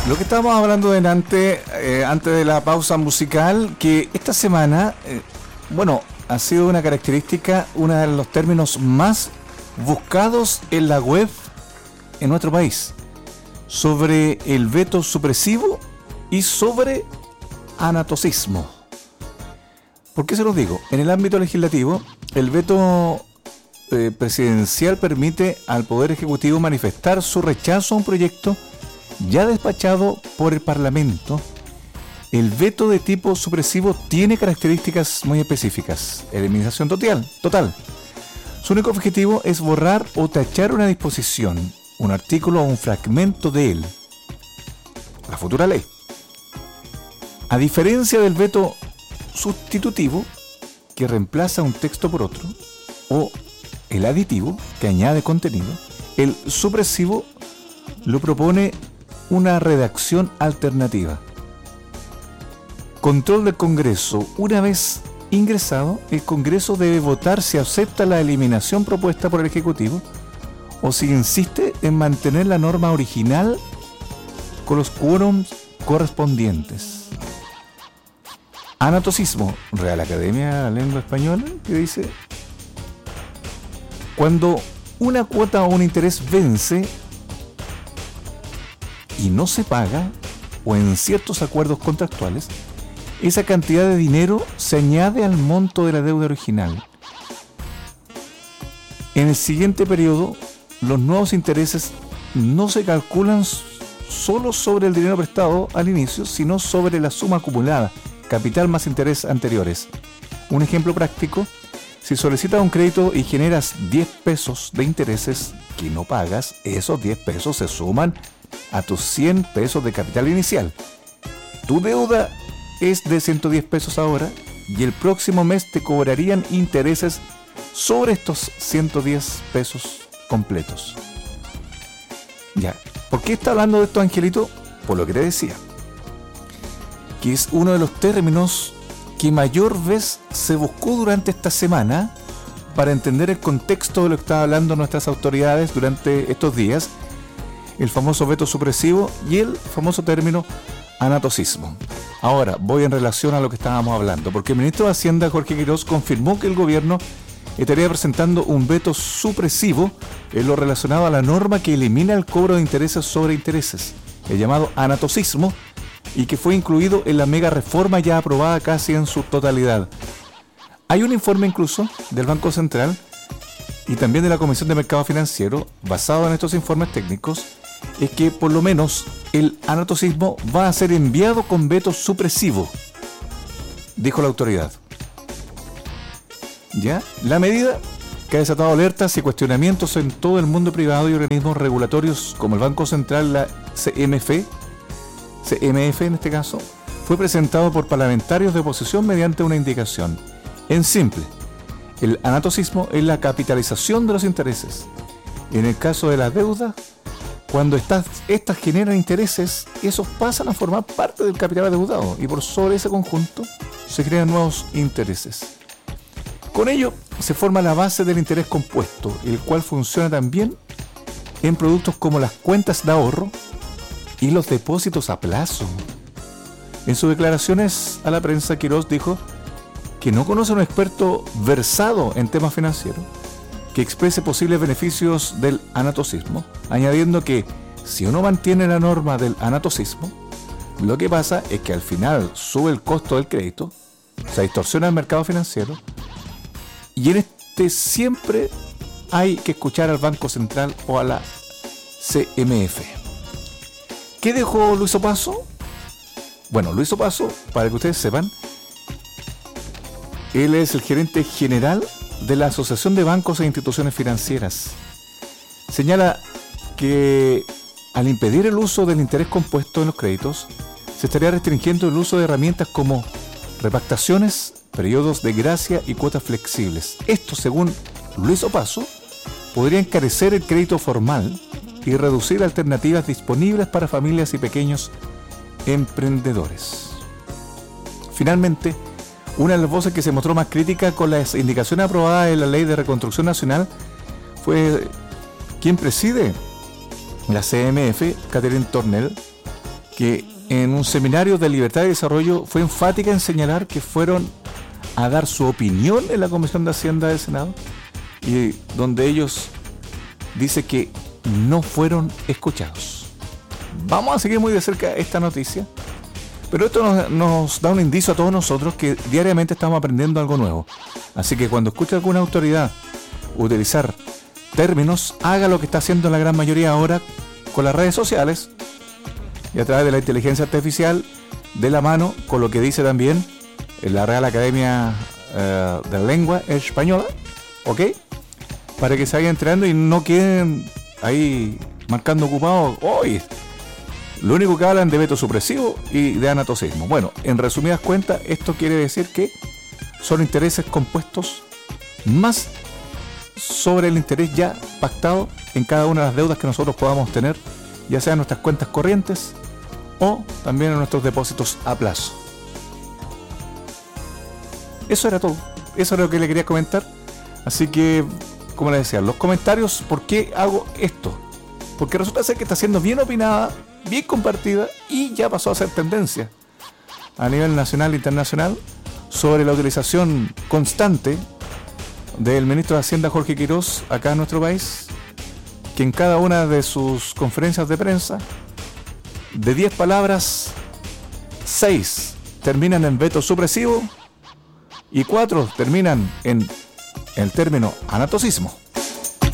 Lo que estábamos hablando delante, antes de la pausa musical, que esta semana, ha sido una característica, uno de los términos más buscados en la web en nuestro país, sobre el veto supresivo y sobre anatocismo. ¿Por qué se los digo? En el ámbito legislativo, el veto presidencial permite al Poder Ejecutivo manifestar su rechazo a un proyecto ya despachado por el Parlamento. El veto de tipo supresivo tiene características muy específicas. Eliminación total. Su único objetivo es borrar o tachar una disposición, un artículo o un fragmento de él, la futura ley. A diferencia del veto sustitutivo, que reemplaza un texto por otro, o el aditivo, que añade contenido, el supresivo lo propone una redacción alternativa. Control del Congreso. Una vez ingresado, el Congreso debe votar si acepta la eliminación propuesta por el Ejecutivo o si insiste en mantener la norma original con los quórums correspondientes. Anatocismo. Real Academia de la Lengua Española, que dice: cuando una cuota o un interés vence y no se paga, o en ciertos acuerdos contractuales, esa cantidad de dinero se añade al monto de la deuda original. En el siguiente periodo, los nuevos intereses no se calculan solo sobre el dinero prestado al inicio, sino sobre la suma acumulada, capital más interés anteriores. Un ejemplo práctico: si solicitas un crédito y generas 10 pesos de intereses que no pagas, esos 10 pesos se suman a tus 100 pesos de capital inicial. Tu deuda es de 110 pesos ahora y el próximo mes te cobrarían intereses sobre estos 110 pesos completos. Ya, ¿por qué está hablando de esto, Angelito? Por lo que te decía, que es uno de los términos que mayor vez se buscó durante esta semana para entender el contexto de lo que estaban hablando nuestras autoridades durante estos días: el famoso veto supresivo y el famoso término anatocismo. Ahora, voy en relación a lo que estábamos hablando, porque el ministro de Hacienda, Jorge Quirós, confirmó que el gobierno estaría presentando un veto supresivo en lo relacionado a la norma que elimina el cobro de intereses sobre intereses, el llamado anatocismo, y que fue incluido en la mega reforma ya aprobada casi en su totalidad. Hay un informe incluso del Banco Central y también de la Comisión de Mercado Financiero, basado en estos informes técnicos, es que por lo menos el anatocismo va a ser enviado con veto supresivo, dijo la autoridad. ¿Ya? La medida, que ha desatado alertas y cuestionamientos en todo el mundo privado y organismos regulatorios como el Banco Central, la CMF en este caso, fue presentado por parlamentarios de oposición mediante una indicación. En simple, el anatocismo es la capitalización de los intereses. En el caso de la deuda, cuando estas generan intereses, esos pasan a formar parte del capital adeudado y por sobre ese conjunto se crean nuevos intereses. Con ello se forma la base del interés compuesto, el cual funciona también en productos como las cuentas de ahorro y los depósitos a plazo. En sus declaraciones a la prensa, Quirós dijo que no conoce a un experto versado en temas financieros que exprese posibles beneficios del anatocismo, añadiendo que si uno mantiene la norma del anatocismo, lo que pasa es que al final sube el costo del crédito, se distorsiona el mercado financiero, y en este siempre hay que escuchar al Banco Central o a la CMF. ¿Qué dejó Luis Opaso? Bueno, Luis Opaso, para que ustedes sepan, él es el gerente general de la Asociación de Bancos e Instituciones Financieras. Señala que al impedir el uso del interés compuesto en los créditos, se estaría restringiendo el uso de herramientas como repactaciones, periodos de gracia y cuotas flexibles. Esto, según Luis Opaso, podría encarecer el crédito formal y reducir alternativas disponibles para familias y pequeños emprendedores. Finalmente, una de las voces que se mostró más crítica con las indicaciones aprobadas en la Ley de Reconstrucción Nacional fue quien preside la CMF, Catherine Tornel, que en un seminario de libertad y desarrollo fue enfática en señalar que fueron a dar su opinión en la Comisión de Hacienda del Senado, y donde ellos dicen que no fueron escuchados. Vamos a seguir muy de cerca esta noticia, pero esto nos da un indicio a todos nosotros que diariamente estamos aprendiendo algo nuevo. Así que cuando escuche alguna autoridad utilizar términos, haga lo que está haciendo la gran mayoría ahora con las redes sociales y a través de la inteligencia artificial, de la mano con lo que dice también la Real Academia de la Lengua Española, ¿ok? Para que se vayan enterando y no queden ahí marcando ocupados. Hoy lo único que hablan de veto supresivo y de anatocismo. Bueno, en resumidas cuentas, esto quiere decir que son intereses compuestos más sobre el interés ya pactado en cada una de las deudas que nosotros podamos tener, ya sea en nuestras cuentas corrientes o también en nuestros depósitos a plazo. Eso era todo. Eso era lo que le quería comentar. Así que, como les decía, los comentarios, ¿por qué hago esto? Porque resulta ser que está siendo bien opinada, bien compartida y ya pasó a ser tendencia a nivel nacional e internacional sobre la utilización constante del ministro de Hacienda Jorge Quirós acá en nuestro país, que en cada una de sus conferencias de prensa, de 10 palabras, 6 terminan en veto supresivo y 4 terminan en el término anatocismo.